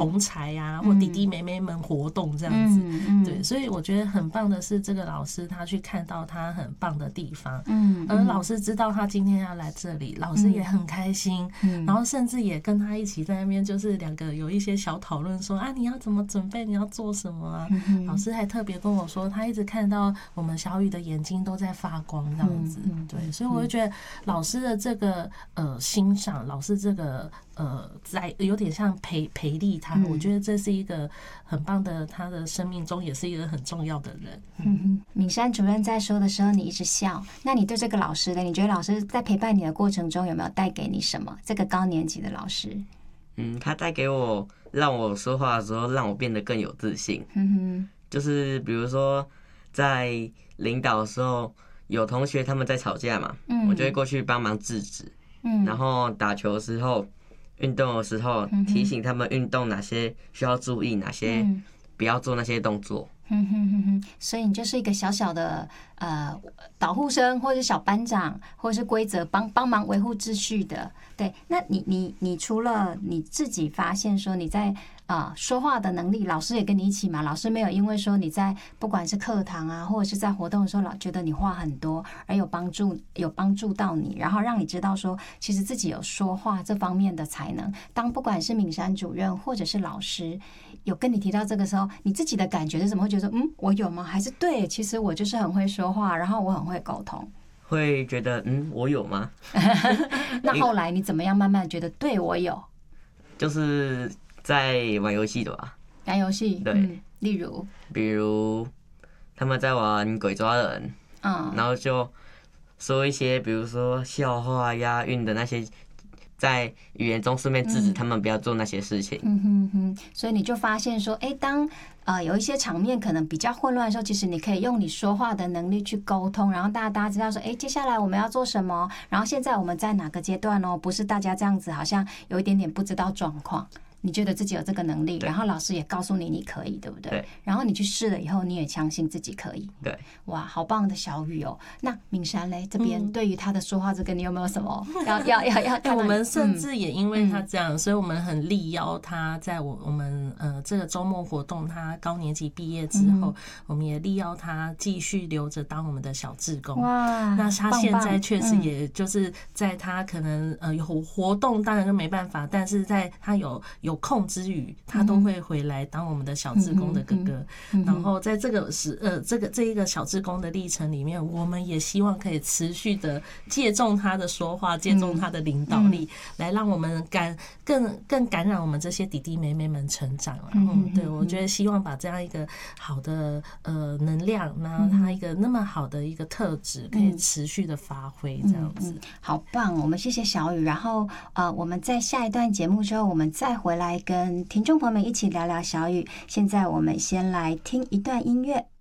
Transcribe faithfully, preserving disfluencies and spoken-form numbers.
同才啊、嗯、或弟弟妹妹们活动这样子、嗯嗯、对，所以我觉得很棒的是这个老师他去看到他很棒的地方，嗯，而老师知道他今天要来这里，老师也很开心，嗯，然后甚至也跟他一起在那边就是两个有一些小讨论说啊你要怎么准备，你要做什么啊、嗯、老师还特别跟我说他一直看到我们小雨的眼睛都在发光这样子，对，所以我就觉得老师的这个呃欣赏，老师这个呃在有点像陪陪力他、嗯，我觉得这是一个很棒的，他的生命中也是一个很重要的人。 嗯哼，敏珊主任在说的时候，你一直笑，那你对这个老师呢？你觉得老师在陪伴你的过程中有没有带给你什么？这个高年级的老师， 嗯，他带给我，让我说话的时候让我变得更有自信。嗯哼，就是比如说在领导的时候，有同学他们在吵架嘛，嗯，我就会过去帮忙制止。嗯，然后打球的时候。运动的时候提醒他们运动哪些需要注意，哪些不要做那些动作。 嗯哼哼哼，所以你就是一个小小的呃导护生，或者是小班长，或者是规则帮帮忙维护秩序的。对，那你你你除了你自己发现说你在啊、呃、说话的能力，老师也跟你一起嘛？老师没有因为说你在不管是课堂啊，或者是在活动的时候，老觉得你话很多，而有帮助有帮助到你，然后让你知道说，其实自己有说话这方面的才能。当不管是敏珊主任或者是老师有跟你提到这个时候，你自己的感觉是怎么会觉得嗯我有吗？还是对，其实我就是很会说话，然后我很会沟通。 会觉得嗯我有吗？ 那后来你怎么样慢慢觉得对我有？ 就是在玩游戏的吧。 玩游戏， 对、 嗯，例如， 比如他们在玩鬼抓人，嗯，然后就说一些比如说笑话、押韵的那些。在语言中顺便制止他们不要做那些事情。 嗯哼哼，所以你就发现说，哎，当呃有一些场面可能比较混乱的时候，其实你可以用你说话的能力去沟通，然后大家大家知道说，哎，接下来我们要做什么，然后现在我们在哪个阶段哦，不是大家这样子好像有一点点不知道状况。你觉得自己有这个能力，然后老师也告诉你你可以，对不对？ 对。 然后你去试了以后，你也相信自己可以。 对。 哇，好棒的小雨哦！那敏珊嘞这边对于他的说话这个，你有没有什么要要要要？ 哎，我们甚至也因为他这样，嗯、所以我们很力邀他在我我们呃这个周末活动，他高年级毕业之后，嗯、我们也力邀他继续留着当我们的小志工。哇！那他现在确实也就是在他可能呃有活动，当然就没办法，但是在他有有。有空之余，他都会回来当我们的小志工的哥哥。然后在这个时呃这个这一个小志工的历程里面，我们也希望可以持续的借重他的说话，借重他的领导力，来让我们感更更感染我们这些弟弟妹妹们成长。嗯，对，我觉得希望把这样一个好的呃能量，然后他一个那么好的一个特质，可以持续的发挥，这样子。 好棒！我们谢谢小雨。然后呃我们在下一段节目之后，我们再回来。来跟听众朋友们一起聊聊小雨。现在我们先来听一段音乐。